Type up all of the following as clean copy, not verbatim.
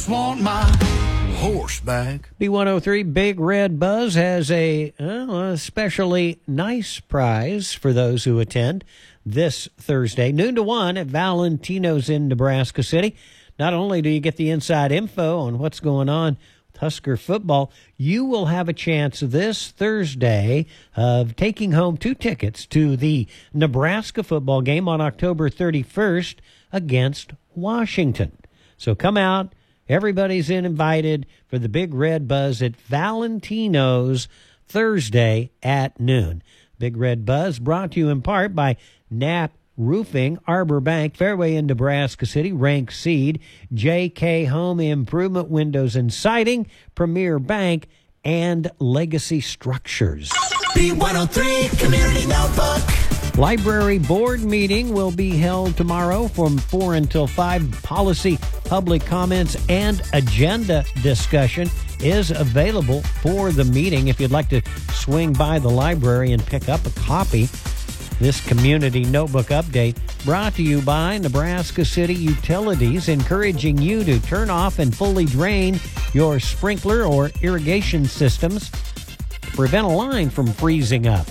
Want my horseback. B103 Big Red Buzz has a especially nice prize for those who attend this Thursday, noon to 1 at Valentino's in Nebraska City. Not only do you get the inside info on what's going on with Husker football, you will have a chance this Thursday of taking home 2 tickets to the Nebraska football game on October 31st against Washington. So come out. Everybody's invited for the Big Red Buzz at Valentino's Thursday at noon. Big Red Buzz brought to you in part by Knapp Roofing, Arbor Bank, Fairway in Nebraska City, Rank Seed, JK Home Improvement Windows and Siding, Premier Bank, and Legacy Structures. B103 Community Notebook. Library board meeting will be held tomorrow from 4 until 5. Policy, public comments, and agenda discussion is available for the meeting. If you'd like to swing by the library and pick up a copy, this community notebook update brought to you by Nebraska City Utilities, encouraging you to turn off and fully drain your sprinkler or irrigation systems to prevent a line from freezing up.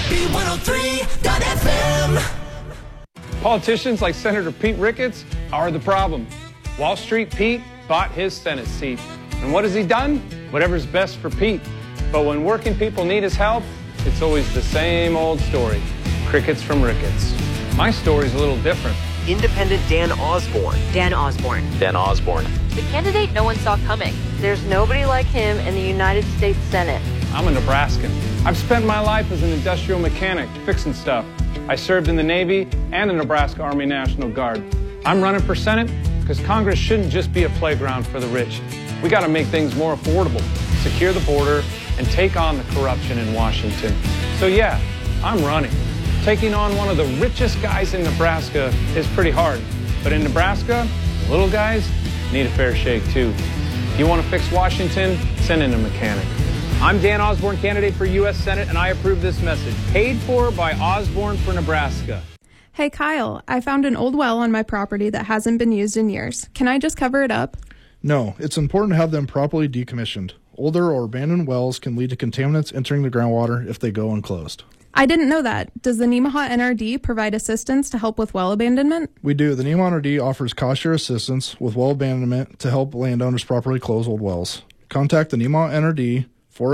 B103.FM. Politicians like Senator Pete Ricketts are the problem. Wall Street Pete bought his Senate seat. And what has he done? Whatever's best for Pete. But when working people need his help, it's always the same old story. Crickets from Ricketts. My story's a little different. Independent Dan Osborne. Dan Osborne. Dan Osborne. The candidate no one saw coming. There's nobody like him in the United States Senate. I'm a Nebraskan. I've spent my life as an industrial mechanic, fixing stuff. I served in the Navy and the Nebraska Army National Guard. I'm running for Senate because Congress shouldn't just be a playground for the rich. We got to make things more affordable, secure the border, and take on the corruption in Washington. So yeah, I'm running. Taking on one of the richest guys in Nebraska is pretty hard. But in Nebraska, the little guys need a fair shake too. If you want to fix Washington, send in a mechanic. I'm Dan Osborne, candidate for U.S. Senate, and I approve this message. Paid for by Osborne for Nebraska. Hey, Kyle, I found an old well on my property that hasn't been used in years. Can I just cover it up? No, it's important to have them properly decommissioned. Older or abandoned wells can lead to contaminants entering the groundwater if they go unclosed. I didn't know that. Does the Nemaha NRD provide assistance to help with well abandonment? We do. The Nemaha NRD offers cost-share assistance with well abandonment to help landowners properly close old wells. Contact the Nemaha NRD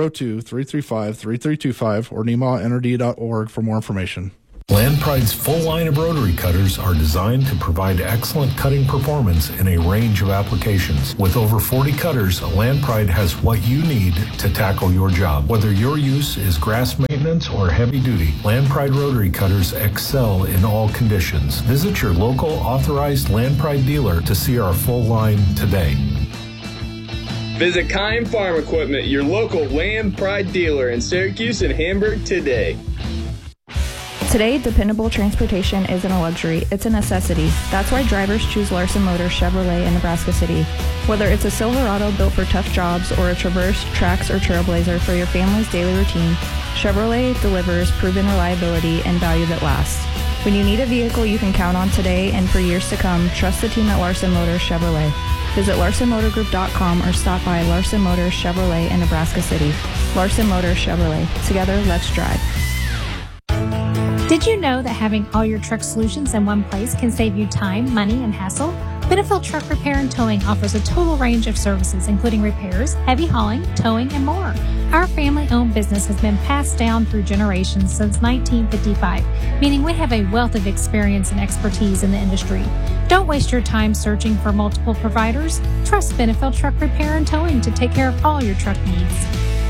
402-335-3325 or nemahanrd.org for more information. Land Pride's full line of rotary cutters are designed to provide excellent cutting performance in a range of applications. With over 40 cutters, Land Pride has what you need to tackle your job. Whether your use is grass maintenance or heavy duty, Land Pride rotary cutters excel in all conditions. Visit your local authorized Land Pride dealer to see our full line today. Visit Kine Farm Equipment, your local Land Pride dealer in Syracuse and Hamburg today. Today, dependable transportation isn't a luxury, it's a necessity. That's why drivers choose Larson Motors Chevrolet in Nebraska City. Whether it's a Silverado built for tough jobs or a Traverse, Trax, or Trailblazer for your family's daily routine, Chevrolet delivers proven reliability and value that lasts. When you need a vehicle you can count on today and for years to come, trust the team at Larson Motors Chevrolet. Visit LarsonMotorGroup.com or stop by Larson Motors Chevrolet in Nebraska City. Larson Motors Chevrolet. Together, let's drive. Did you know that having all your truck solutions in one place can save you time, money, and hassle? Benefield Truck Repair and Towing offers a total range of services, including repairs, heavy hauling, towing, and more. Our family-owned business has been passed down through generations since 1955, meaning we have a wealth of experience and expertise in the industry. Don't waste your time searching for multiple providers. Trust Benefield Truck Repair and Towing to take care of all your truck needs.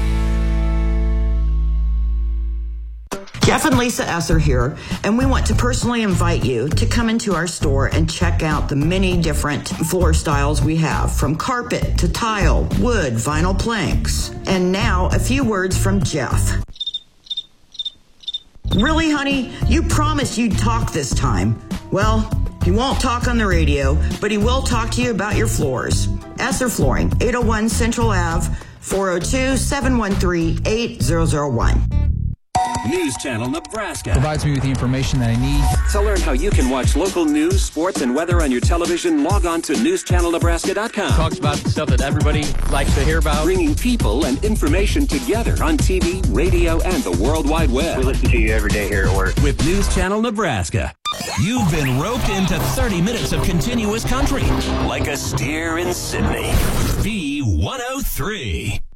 Jeff and Lisa Esser here, and we want to personally invite you to come into our store and check out the many different floor styles we have, from carpet to tile, wood, vinyl planks. And now, a few words from Jeff. Really, honey? You promised you'd talk this time. Well, he won't talk on the radio, but he will talk to you about your floors. Esser Flooring, 801 Central Ave, 402-713-8001. News Channel Nebraska provides me with the information that I need. To learn how you can watch local news, sports, and weather on your television, log on to newschannelnebraska.com. Talks about the stuff that everybody likes to hear about. Bringing people and information together on TV, radio, and the World Wide Web. We listen to you every day here at work. With News Channel Nebraska. You've been roped into 30 minutes of continuous country. Like a steer in Sydney. B103.